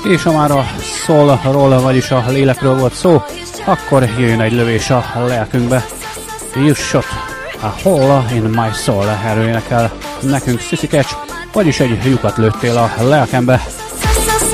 És ha már a soulról, vagyis a lélekről volt szó, akkor jöjjön egy lövés a lelkünkbe. You shot a hole in my soul, erről énekel nekünk Sissy Catch, vagyis egy lyukat lőttél a lelkembe.